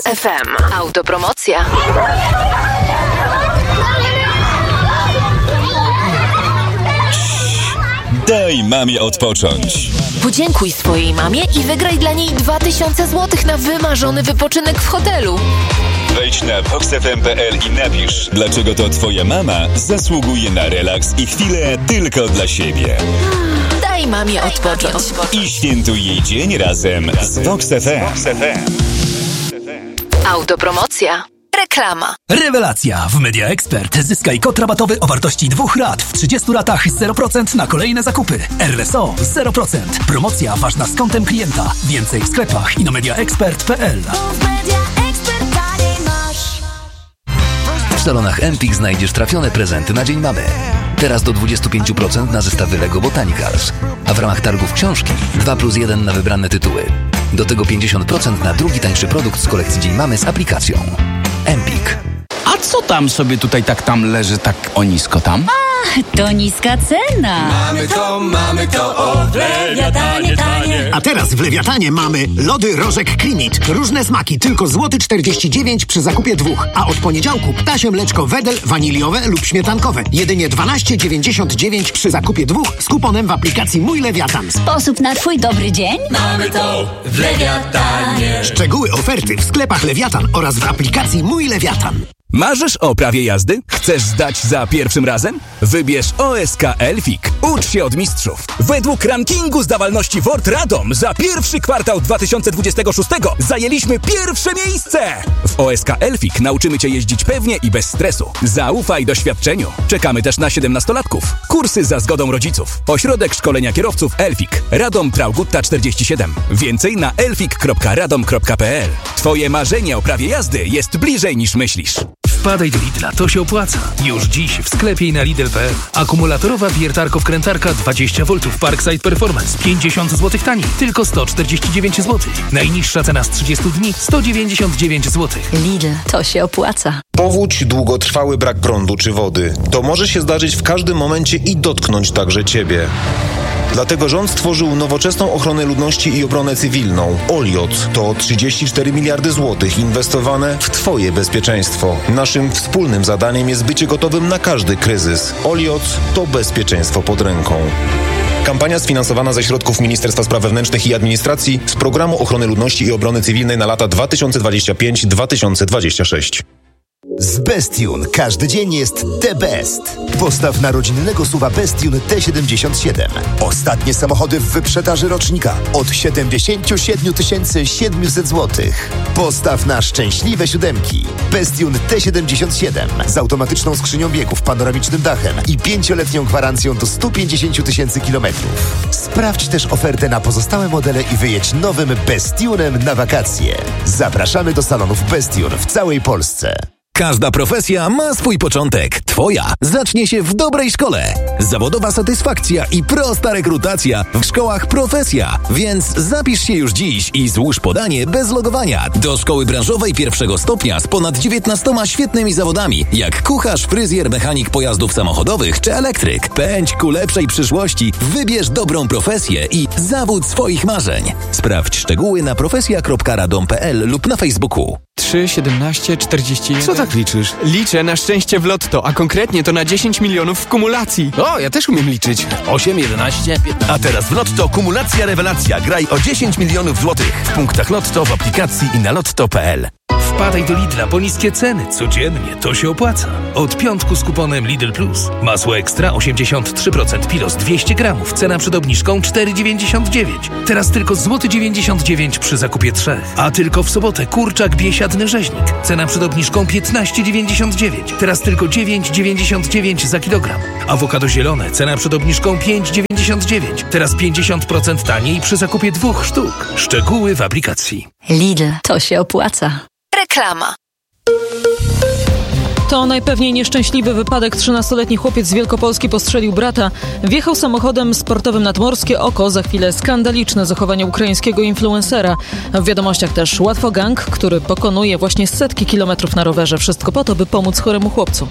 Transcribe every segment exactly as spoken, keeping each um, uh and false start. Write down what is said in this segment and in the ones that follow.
F M. Autopromocja. Daj mamie odpocząć. Podziękuj swojej mamie i wygraj dla niej dwa tysiące złotych na wymarzony wypoczynek w hotelu. Wejdź na vox f m kropka p l i napisz, dlaczego to twoja mama zasługuje na relaks i chwilę tylko dla siebie. Daj mamie odpocząć. I świętuj jej dzień razem z Vox F M. Autopromocja. Reklama. Rewelacja! W Media Expert zyskaj kod rabatowy o wartości dwóch rat w trzydziestu ratach zero procent na kolejne zakupy. R S O zero procent. Promocja ważna z kontem klienta. Więcej w sklepach i na media expert kropka p l. W salonach Empik znajdziesz trafione prezenty na Dzień Mamy. Teraz do dwadzieścia pięć procent na zestawy Lego Botanicals. A w ramach targów książki dwa plus jeden na wybrane tytuły. Do tego pięćdziesiąt procent na drugi tańszy produkt z kolekcji Dzień Mamy z aplikacją. Empik. A co tam sobie tutaj tak tam leży tak o nisko tam? A, to niska cena. Mamy to, mamy to, o, w Lewiatanie tanie. A teraz w Lewiatanie mamy lody Rożek Klimit. Różne smaki, tylko złoty czterdzieści dziewięć przy zakupie dwóch. A od poniedziałku ptasie mleczko Wedel waniliowe lub śmietankowe. Jedynie dwanaście dziewięćdziesiąt dziewięć przy zakupie dwóch z kuponem w aplikacji Mój Lewiatan. Sposób na twój dobry dzień? Mamy to w Lewiatanie. Szczegóły oferty w sklepach Lewiatan oraz w aplikacji Mój Lewiatan. Marzysz o prawie jazdy? Chcesz zdać za pierwszym razem? Wybierz O S K Elfik. Ucz się od mistrzów. Według rankingu zdawalności Ford Radom za pierwszy kwartał dwa tysiące dwudziestego szóstego zajęliśmy pierwsze miejsce! W O S K Elfik nauczymy Cię jeździć pewnie i bez stresu. Zaufaj doświadczeniu. Czekamy też na siedemnastolatków. Kursy za zgodą rodziców. Ośrodek szkolenia kierowców Elfik. Radom Traugutta czterdzieści siedem. Więcej na elfik kropka radom kropka p l. Twoje marzenie o prawie jazdy jest bliżej niż myślisz. Wpadaj do Lidla, to się opłaca. Już dziś w sklepie i na lidl kropka p l. Akumulatorowa wiertarko-wkrętarka dwadzieścia woltów Parkside Performance pięćdziesiąt złotych taniej, tylko sto czterdzieści dziewięć złotych. Najniższa cena z trzydziestu dni sto dziewięćdziesiąt dziewięć złotych. Lidl, to się opłaca. Powódź, długotrwały brak prądu czy wody. To może się zdarzyć w każdym momencie i dotknąć także Ciebie. Dlatego rząd stworzył nowoczesną ochronę ludności i obronę cywilną. Oliot to trzydzieści cztery miliardy złotych inwestowane w Twoje bezpieczeństwo. Naszym wspólnym zadaniem jest bycie gotowym na każdy kryzys. Oliot to bezpieczeństwo pod ręką. Kampania sfinansowana ze środków Ministerstwa Spraw Wewnętrznych i Administracji z Programu Ochrony Ludności i Obrony Cywilnej na lata dwa tysiące dwudziesty piąty do dwa tysiące dwudziestego szóstego. Z Bestune każdy dzień jest the best. Postaw na rodzinnego suwa Bestune T siedemdziesiąt siedem. Ostatnie samochody w wyprzedaży rocznika od siedemdziesiąt siedem tysięcy siedemset złotych. Postaw na szczęśliwe siódemki. Bestune T siedemdziesiąt siedem z automatyczną skrzynią biegów, panoramicznym dachem i pięcioletnią gwarancją do stu pięćdziesięciu tysięcy kilometrów. Sprawdź też ofertę na pozostałe modele i wyjedź nowym Bestunem na wakacje. Zapraszamy do salonów Bestune w całej Polsce. Każda profesja ma swój początek. Twoja zacznie się w dobrej szkole. Zawodowa satysfakcja i prosta rekrutacja w szkołach Profesja. Więc zapisz się już dziś i złóż podanie bez logowania do szkoły branżowej pierwszego stopnia z ponad dziewiętnastoma świetnymi zawodami, jak kucharz, fryzjer, mechanik pojazdów samochodowych czy elektryk. Pędź ku lepszej przyszłości, wybierz dobrą profesję i zawód swoich marzeń. Sprawdź szczegóły na profesja kropka radom kropka p l lub na Facebooku. trzy, siedemnaście, czterdzieści jeden. Co tak liczysz? Liczę na szczęście w lotto, a konkretnie to na dziesięć milionów w kumulacji. O, ja też umiem liczyć. osiem, jedenaście, piętnaście. A teraz w Lotto kumulacja rewelacja. Graj o dziesięć milionów złotych w punktach Lotto, w aplikacji i na lotto kropka p l. Wpadaj do Lidla po niskie ceny. Codziennie to się opłaca. Od piątku z kuponem Lidl Plus. Masło ekstra osiemdziesiąt trzy procent Pilos dwieście gramów. Cena przed obniżką cztery dziewięćdziesiąt dziewięć. Teraz tylko złoty dziewięćdziesiąt dziewięć przy zakupie trzech. A tylko w sobotę kurczak biesiadny rzeźnik. Cena przed obniżką piętnaście dziewięćdziesiąt dziewięć. Teraz tylko dziewięć dziewięćdziesiąt dziewięć za kilogram. Awokado zielone. Cena przed obniżką pięć dziewięćdziesiąt dziewięć. Teraz pięćdziesiąt procent taniej przy zakupie dwóch sztuk. Szczegóły w aplikacji. Lidl, to się opłaca. Reklama. To najpewniej nieszczęśliwy wypadek. trzynastoletni chłopiec z Wielkopolski postrzelił brata. Wjechał samochodem sportowym nad Morskie Oko. Za chwilę skandaliczne zachowanie ukraińskiego influencera. W wiadomościach też łatwogang, który pokonuje właśnie setki kilometrów na rowerze. Wszystko po to, by pomóc choremu chłopcu.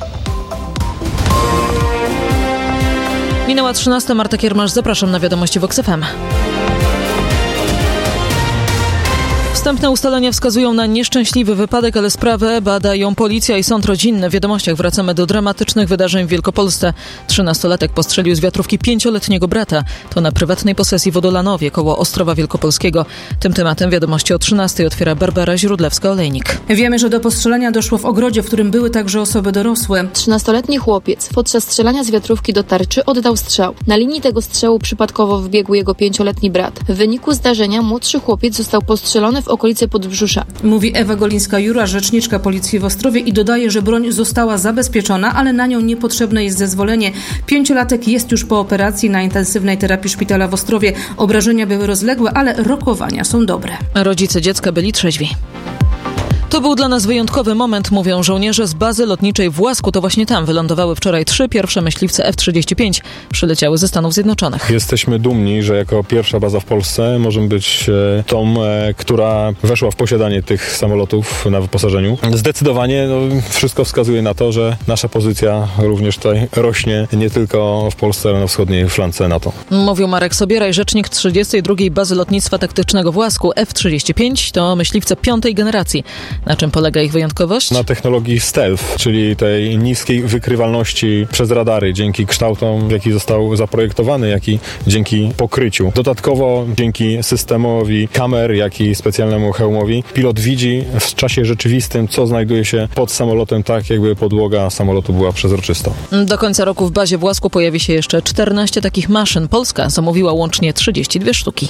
Minęła trzynasta. Marta Kiermasz, zapraszam na wiadomości Vox F M. W Wstępne ustalenia wskazują na nieszczęśliwy wypadek, ale sprawę badają policja i sąd rodzinny. W wiadomościach wracamy do dramatycznych wydarzeń w Wielkopolsce. Trzynastolatek postrzelił z wiatrówki pięcioletniego brata. To na prywatnej posesji w Odolanowie, koło Ostrowa Wielkopolskiego. Tym tematem wiadomości o trzynastej otwiera Barbara Źródlewska-Olejnik. Wiemy, że do postrzelenia doszło w ogrodzie, w którym były także osoby dorosłe. trzynastoletni chłopiec podczas strzelania z wiatrówki do tarczy oddał strzał. Na linii tego strzału przypadkowo wbiegł jego pięcioletni brat. W wyniku zdarzenia młodszy chłopiec został postrzelony w okolicy podbrzusza. Mówi Ewa Golińska-Jura, rzeczniczka policji w Ostrowie, i dodaje, że broń została zabezpieczona, ale na nią niepotrzebne jest zezwolenie. Pięciolatek jest już po operacji na intensywnej terapii szpitala w Ostrowie. Obrażenia były rozległe, ale rokowania są dobre. Rodzice dziecka byli trzeźwi. To był dla nas wyjątkowy moment, mówią żołnierze z bazy lotniczej w Łasku. To właśnie tam wylądowały wczoraj trzy pierwsze myśliwce F trzydzieści pięć. Przyleciały ze Stanów Zjednoczonych. Jesteśmy dumni, że jako pierwsza baza w Polsce możemy być tą, która weszła w posiadanie tych samolotów na wyposażeniu. Zdecydowanie no, wszystko wskazuje na to, że nasza pozycja również tutaj rośnie nie tylko w Polsce, ale na wschodniej flance NATO. Mówił Marek Sobieraj, rzecznik trzydziestej drugiej Bazy Lotnictwa Taktycznego w Łasku. F trzydzieści pięć to myśliwce piątej generacji. Na czym polega ich wyjątkowość? Na technologii stealth, czyli tej niskiej wykrywalności przez radary, dzięki kształtom, jaki został zaprojektowany, jak i dzięki pokryciu. Dodatkowo dzięki systemowi kamer, jak i specjalnemu hełmowi, pilot widzi w czasie rzeczywistym, co znajduje się pod samolotem, tak jakby podłoga samolotu była przezroczysta. Do końca roku w bazie w Łasku pojawi się jeszcze czternaście takich maszyn. Polska zamówiła łącznie trzydzieści dwie sztuki.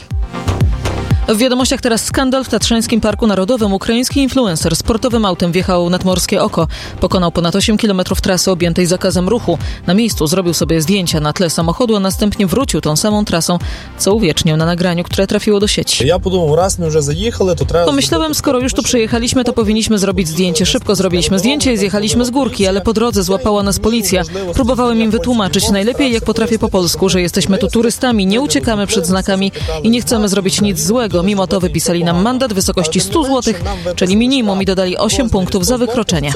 W wiadomościach teraz skandal w Tatrzańskim Parku Narodowym. Ukraiński influencer sportowym autem wjechał nad Morskie Oko. Pokonał ponad osiem kilometrów trasy objętej zakazem ruchu. Na miejscu zrobił sobie zdjęcia na tle samochodu, a następnie wrócił tą samą trasą, co uwiecznił na nagraniu, które trafiło do sieci. Pomyślałem, skoro już tu przyjechaliśmy, to powinniśmy zrobić zdjęcie. Szybko zrobiliśmy zdjęcie i zjechaliśmy z górki, ale po drodze złapała nas policja. Próbowałem im wytłumaczyć najlepiej, jak potrafię po polsku, że jesteśmy tu turystami, nie uciekamy przed znakami i nie chcemy zrobić nic złego. Mimo to wypisali nam mandat w wysokości stu złotych, czyli minimum, i dodali osiem punktów za wykroczenie.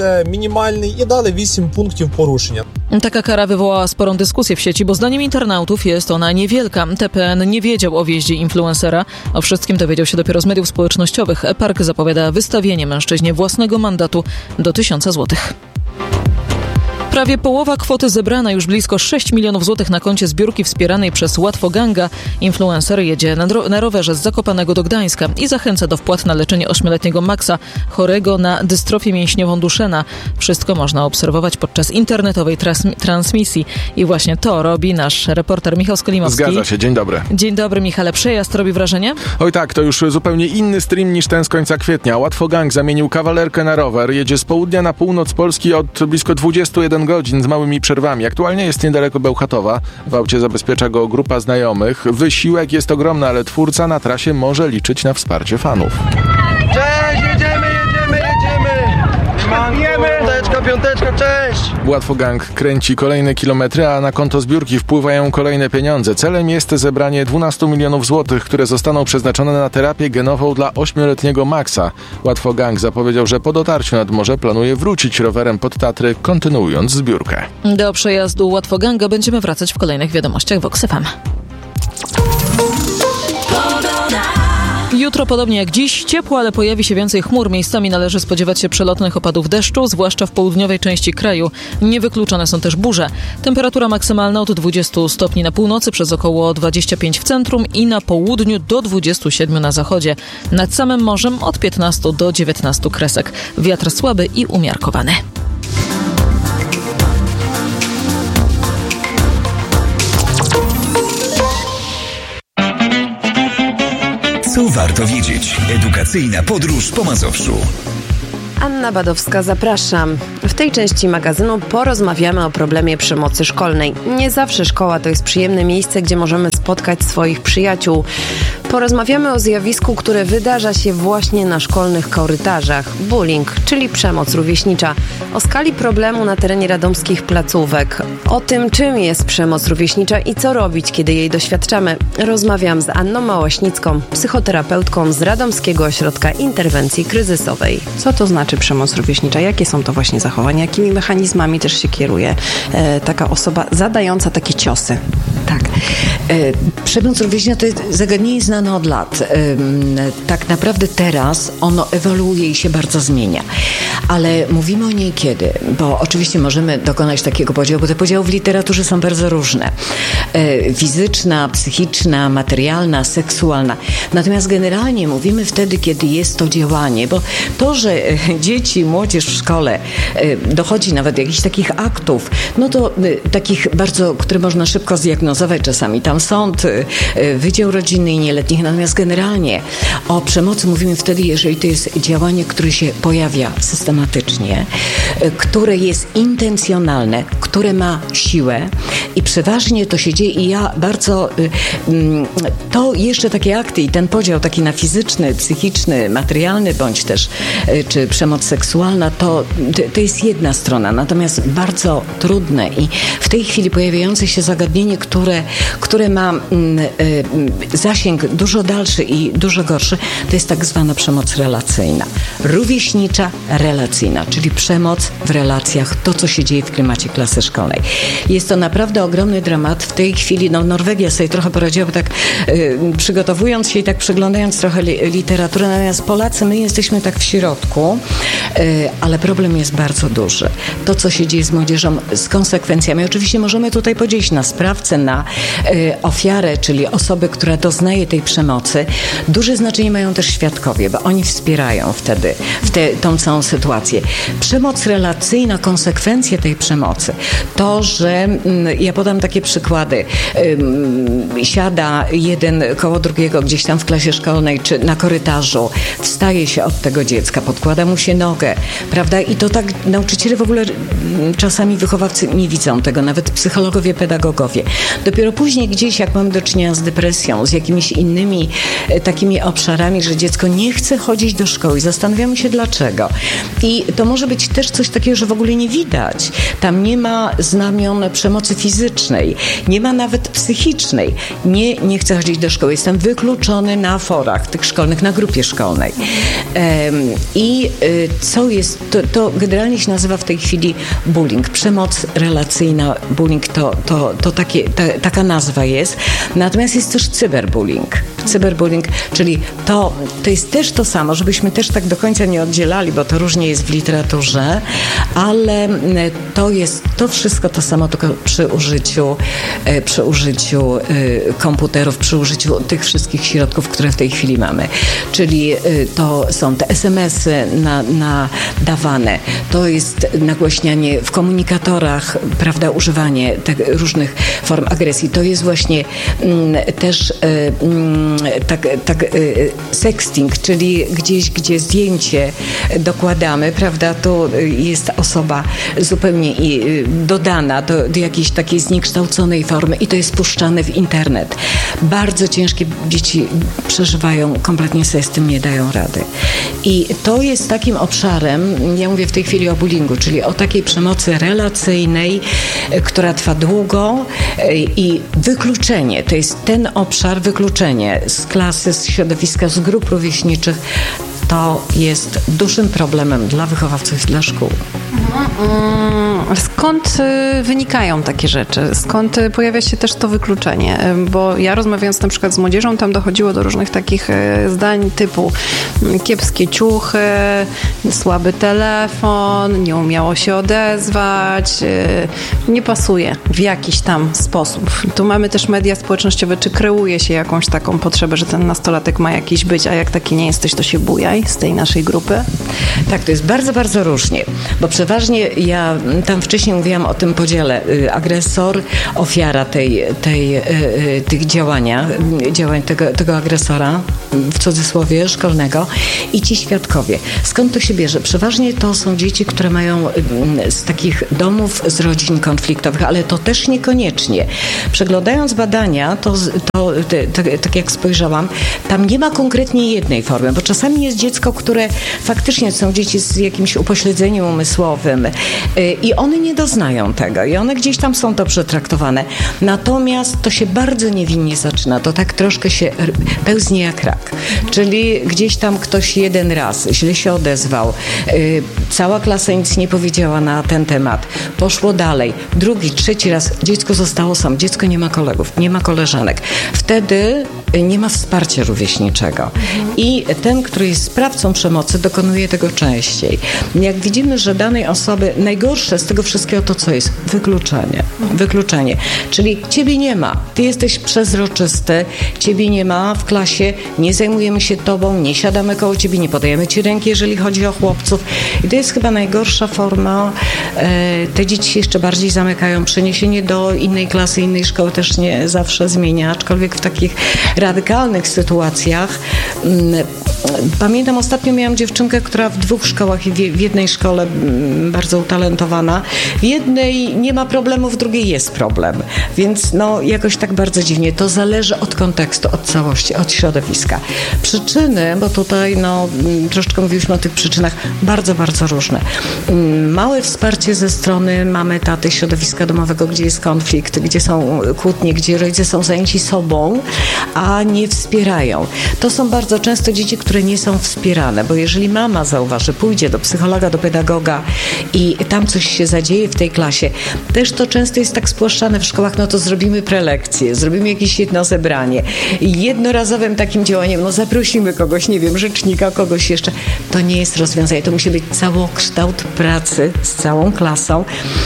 Taka kara wywołała sporą dyskusję w sieci, bo zdaniem internautów jest ona niewielka. T P N nie wiedział o wjeździe influencera. O wszystkim dowiedział się dopiero z mediów społecznościowych. Park zapowiada wystawienie mężczyźnie własnego mandatu do tysiąca złotych. Prawie połowa kwoty zebrana, już blisko sześć milionów złotych na koncie zbiórki wspieranej przez Łatwoganga. Influencer jedzie na, dro- na rowerze z Zakopanego do Gdańska i zachęca do wpłat na leczenie ośmioletniego Maxa, chorego na dystrofię mięśniową Duchenne. Wszystko można obserwować podczas internetowej trans- transmisji. I właśnie to robi nasz reporter Michał Skolimowski. Zgadza się, dzień dobry. Dzień dobry, Michale. Przejazd robi wrażenie? Oj tak, to już zupełnie inny stream niż ten z końca kwietnia. Łatwogang zamienił kawalerkę na rower. Jedzie z południa na północ Polski od blisko dwudziestu jeden godzin z małymi przerwami. Aktualnie jest niedaleko Bełchatowa. W aucie zabezpiecza go grupa znajomych. Wysiłek jest ogromny, ale twórca na trasie może liczyć na wsparcie fanów. Cześć, jedziemy, jedziemy, jedziemy! Mankiemy! Piąteczka, piąteczka, cześć! Łatwogang kręci kolejne kilometry, a na konto zbiórki wpływają kolejne pieniądze. Celem jest zebranie dwunastu milionów złotych, które zostaną przeznaczone na terapię genową dla ośmioletniego Maxa. Łatwogang zapowiedział, że po dotarciu nad morze planuje wrócić rowerem pod Tatry, kontynuując zbiórkę. Do przejazdu Łatwoganga będziemy wracać w kolejnych wiadomościach Vox F M. Jutro podobnie jak dziś, ciepło, ale pojawi się więcej chmur. Miejscami należy spodziewać się przelotnych opadów deszczu, zwłaszcza w południowej części kraju. Niewykluczone są też burze. Temperatura maksymalna od dwudziestu stopni na północy, przez około dwadzieścia pięć w centrum i na południu do dwudziestu siedmiu na zachodzie. Nad samym morzem od piętnastu do dziewiętnastu kresek. Wiatr słaby i umiarkowany. Co warto wiedzieć? Edukacyjna podróż po Mazowszu. Anna Badowska, zapraszam. W tej części magazynu porozmawiamy o problemie przemocy szkolnej. Nie zawsze szkoła to jest przyjemne miejsce, gdzie możemy spotkać swoich przyjaciół. Porozmawiamy o zjawisku, które wydarza się właśnie na szkolnych korytarzach. Bullying, czyli przemoc rówieśnicza. O skali problemu na terenie radomskich placówek. O tym, czym jest przemoc rówieśnicza i co robić, kiedy jej doświadczamy. Rozmawiam z Anną Małaśnicką, psychoterapeutką z Radomskiego Ośrodka Interwencji Kryzysowej. Co to znaczy przemoc rówieśnicza? Jakie są to właśnie zachowania? Jakimi mechanizmami też się kieruje e, taka osoba zadająca takie ciosy? Tak. Przemoc rówieśniczą to jest zagadnienie znane od lat. Tak naprawdę teraz ono ewoluuje i się bardzo zmienia. Ale mówimy o niej kiedy? Bo oczywiście możemy dokonać takiego podziału, bo te podziały w literaturze są bardzo różne. Fizyczna, psychiczna, materialna, seksualna. Natomiast generalnie mówimy wtedy, kiedy jest to działanie, bo to, że dzieci, młodzież w szkole dochodzi nawet do jakichś takich aktów, no to takich bardzo, które można szybko zdiagnozować czasami. Tam sąd, Wydział Rodziny i Nieletnich. Natomiast generalnie o przemocy mówimy wtedy, jeżeli to jest działanie, które się pojawia systematycznie, które jest intencjonalne, które ma siłę i przeważnie to się dzieje i ja bardzo to jeszcze takie akty i ten podział taki na fizyczny, psychiczny, materialny bądź też czy przemoc seksualna, to, to jest jedna strona. Natomiast bardzo trudne i w tej chwili pojawiające się zagadnienie, które, które ma zasięg dużo dalszy i dużo gorszy, to jest tak zwana przemoc relacyjna. Rówieśnicza, relacyjna, czyli przemoc w relacjach, to co się dzieje w klimacie klasy szkolnej. Jest to naprawdę ogromny dramat. W tej chwili, no Norwegia sobie trochę poradziła, bo tak y, przygotowując się i tak przeglądając trochę li, literaturę, natomiast Polacy, my jesteśmy tak w środku, y, ale problem jest bardzo duży. To, co się dzieje z młodzieżą, z konsekwencjami. Oczywiście możemy tutaj podzielić na sprawcę, na y, ofiarę, czyli osobę, która doznaje tej przemocy. Duże znaczenie mają też świadkowie, bo oni wspierają wtedy w te, tą całą sytuację. Przemoc relacyjna, konsekwencje tej przemocy, to, że ja podam takie przykłady. Siada jeden koło drugiego gdzieś tam w klasie szkolnej czy na korytarzu, wstaje się od tego dziecka, podkłada mu się nogę, prawda? I to tak nauczyciele w ogóle czasami wychowawcy nie widzą tego, nawet psychologowie, pedagogowie. Dopiero później gdzieś, jak mamy do czynienia z depresją, z jakimiś innymi takimi obszarami, że dziecko nie chce chodzić do szkoły, zastanawiamy się dlaczego. I to może być też coś takiego, że w ogóle nie widać. Tam nie ma znamion przemocy fizycznej, nie ma nawet psychicznej. Nie, nie chce chodzić do szkoły. Jestem wykluczony na forach tych szkolnych, na grupie szkolnej. Um, I y, co jest, to, to generalnie się nazywa w tej chwili bullying. Przemoc relacyjna, bullying to, to, to takie, ta, taka nazwa jest. Natomiast jest też cyberbullying. Cyberbullying, czyli to, to jest też to samo, żebyśmy też tak do końca nie oddzielali, bo to różnie jest w literaturze, ale to jest to wszystko to samo, tylko przy użyciu, przy użyciu komputerów, przy użyciu tych wszystkich środków, które w tej chwili mamy. Czyli to są te es em esy na, nadawane, to jest nagłaśnianie w komunikatorach, prawda, używanie tych różnych form agresji. To jest właśnie mm, też mm, tak, tak sexting, czyli gdzieś, gdzie zdjęcie dokładamy, prawda, to jest osoba zupełnie dodana do, do jakiejś takiej zniekształconej formy i to jest puszczane w internet. Bardzo ciężkie dzieci przeżywają, kompletnie sobie z tym nie dają rady. I to jest takim obszarem, ja mówię w tej chwili o bullyingu, czyli o takiej przemocy relacyjnej, która trwa długo i wykluczenie, to jest ten obszar, wykluczenie z klasy, z środowiska, z grup rówieśniczych, to jest dużym problemem dla wychowawców i dla szkół. Skąd wynikają takie rzeczy? Skąd pojawia się też to wykluczenie? Bo ja rozmawiając na przykład z młodzieżą, tam dochodziło do różnych takich zdań typu kiepskie ciuchy, słaby telefon, nie umiało się odezwać, nie pasuje w jakiś tam sposób. Tu mamy też media społecznościowe, czy kreuje się jakąś taką potrzebę, że ten nastolatek ma jakiś być, a jak taki nie jesteś, to się bujaj z tej naszej grupy? Tak, to jest bardzo, bardzo różnie, bo przeważnie ja tam wcześniej mówiłam o tym podziale agresor, ofiara tej, tej, tych działania, działań tego, tego agresora, w cudzysłowie, szkolnego i ci świadkowie. Skąd to się bierze? Przeważnie to są dzieci, które mają z takich domów, z rodzin konfliktowych, ale to też niekoniecznie. Przeglądając badania, to, to tak jak spojrzałam, tam nie ma konkretnie jednej formy, bo czasami jest dziecko, które faktycznie są dzieci z jakimś upośledzeniem umysłowym, sportowym i one nie doznają tego i one gdzieś tam są dobrze traktowane. Natomiast to się bardzo niewinnie zaczyna, to tak troszkę się pełznie jak rak, czyli gdzieś tam ktoś jeden raz źle się odezwał, cała klasa nic nie powiedziała na ten temat, poszło dalej, drugi, trzeci raz, dziecko zostało sam, dziecko nie ma kolegów, nie ma koleżanek. Wtedy nie ma wsparcia rówieśniczego. I ten, który jest sprawcą przemocy, dokonuje tego częściej. Jak widzimy, że danej osoby najgorsze z tego wszystkiego to co jest? Wykluczenie. Wykluczenie. Czyli ciebie nie ma. Ty jesteś przezroczysty, ciebie nie ma w klasie, nie zajmujemy się tobą, nie siadamy koło ciebie, nie podajemy ci ręki, jeżeli chodzi o chłopców. I to jest chyba najgorsza forma. Te dzieci się jeszcze bardziej zamykają. Przeniesienie do innej klasy, innej szkoły też nie zawsze zmienia, aczkolwiek w takich radykalnych sytuacjach. Pamiętam, ostatnio miałam dziewczynkę, która w dwóch szkołach i w jednej szkole bardzo utalentowana. W jednej nie ma problemu, w drugiej jest problem. Więc no jakoś tak bardzo dziwnie. To zależy od kontekstu, od całości, od środowiska. Przyczyny, bo tutaj no troszeczkę mówiliśmy o tych przyczynach, bardzo, bardzo różne. Małe wsparcie ze strony mamy, taty, środowiska domowego, gdzie jest konflikt, gdzie są kłótnie, gdzie rodzice są zajęci sobą, a nie wspierają. To są bardzo często dzieci, które nie są wspierane, bo jeżeli mama zauważy, pójdzie do psychologa, do pedagoga i tam coś się zadzieje w tej klasie, też to często jest tak spłaszczane w szkołach, no to zrobimy prelekcję, zrobimy jakieś jedno zebranie i jednorazowym takim działaniem, no zaprosimy kogoś, nie wiem, rzecznika, kogoś jeszcze. To nie jest rozwiązanie, to musi być całokształt pracy z całą klasą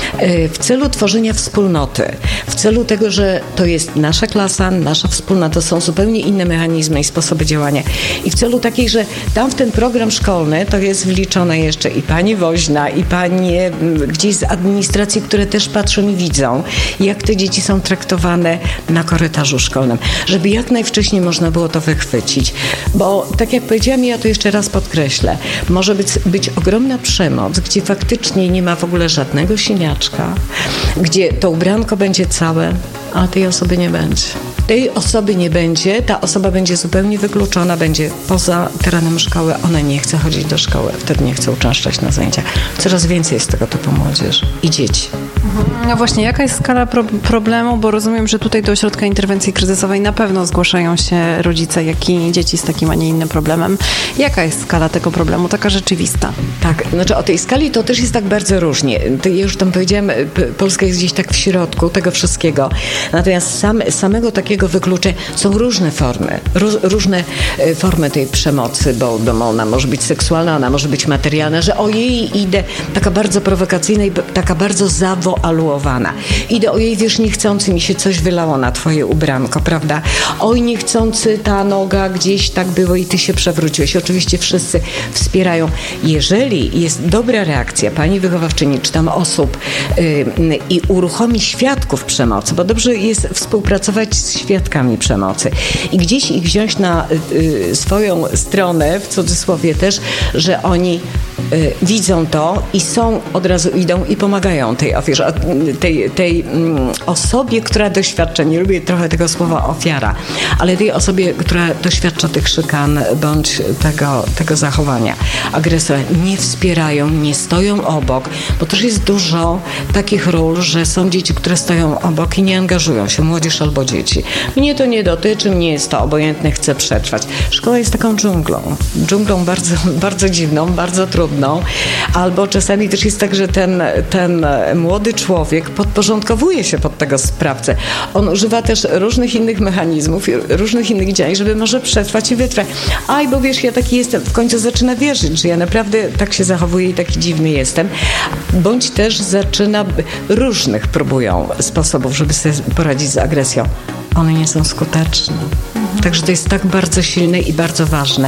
w celu tworzenia wspólnoty, w celu tego, że to jest nasza klasa, nasza wspólnota, to są zupełnie inne mechanizmy i sposoby działania. I w celu takiej, że tam w ten program szkolny to jest wliczone jeszcze i pani woźna, i panie gdzieś z administracji, które też patrzą i widzą, jak te dzieci są traktowane na korytarzu szkolnym, żeby jak najwcześniej można było to wychwycić. Bo tak jak powiedziałam, ja to jeszcze raz podkreślę, może być, być ogromna przemoc, gdzie faktycznie nie ma w ogóle żadnego siniaczka, gdzie to ubranko będzie całe, a tej osoby nie będzie. Tej osoby nie będzie, ta osoba będzie zupełnie wykluczona, będzie poza terenem szkoły, ona nie chce chodzić do szkoły, wtedy nie chce uczęszczać na zajęcia. Coraz więcej jest tego typu młodzieży i dzieci. No właśnie, jaka jest skala pro- problemu, bo rozumiem, że tutaj do ośrodka interwencji kryzysowej na pewno zgłaszają się rodzice, jak i dzieci z takim, a nie innym problemem. Jaka jest skala tego problemu, taka rzeczywista? Tak, znaczy o tej skali to też jest tak bardzo różnie. Ja już tam powiedziałam, Polska jest gdzieś tak w środku tego wszystkiego. Natomiast sam, samego takiego wykluczenia są różne formy, Ró, różne formy tej przemocy, bo, bo ona może być seksualna, ona może być materialna, że o jej idę taka bardzo prowokacyjna i taka bardzo zawoaluowana. Idę o jej, wiesz, niechcący mi się coś wylało na twoje ubranko, prawda? Oj, niechcący ta noga gdzieś tak było i ty się przewróciłeś. Oczywiście wszyscy wspierają. Jeżeli jest dobra reakcja pani wychowawczyni, czy tam osób yy, i uruchomi świadków przemocy, bo dobrze jest współpracować z świadkami przemocy i gdzieś ich wziąć na y, swoją stronę, w cudzysłowie też, że oni y, widzą to i są, od razu idą i pomagają tej ofierze, tej, tej mm, osobie, która doświadcza, nie lubię trochę tego słowa ofiara, ale tej osobie, która doświadcza tych szykan bądź tego, tego zachowania. Agresora nie wspierają, nie stoją obok, bo też jest dużo takich ról, że są dzieci, które stoją obok i nie angażują się, młodzież albo dzieci. Mnie to nie dotyczy, mnie jest to obojętne, chcę przetrwać. Szkoła jest taką dżunglą. Dżunglą bardzo, bardzo dziwną, bardzo trudną. Albo czasami też jest tak, że ten, ten młody człowiek podporządkowuje się pod tego sprawcę. On używa też różnych innych mechanizmów, różnych innych działań, żeby może przetrwać i wytrwać. Aj, bo wiesz, ja taki jestem. W końcu zaczyna wierzyć, że ja naprawdę tak się zachowuję i taki dziwny jestem. Bądź też zaczyna, różnych próbują sposobów, żeby sobie poradzić z agresją. One nie są skuteczne. Także to jest tak bardzo silne i bardzo ważne.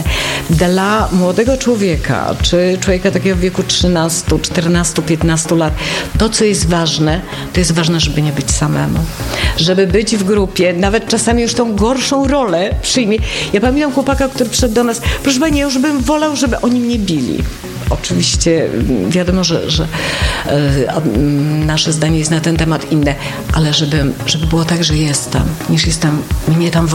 Dla młodego człowieka, czy człowieka takiego w wieku trzynastu, czternastu, piętnastu lat, to, co jest ważne, to jest ważne, żeby nie być samemu. Żeby być w grupie, nawet czasami już tą gorszą rolę przyjmie. Ja pamiętam chłopaka, który przyszedł do nas, proszę pani, ja już bym wolał, żeby oni mnie bili. Oczywiście wiadomo, że, że e, nasze zdanie jest na ten temat inne, ale żeby, żeby było tak, że jestem, niż jestem, mnie tam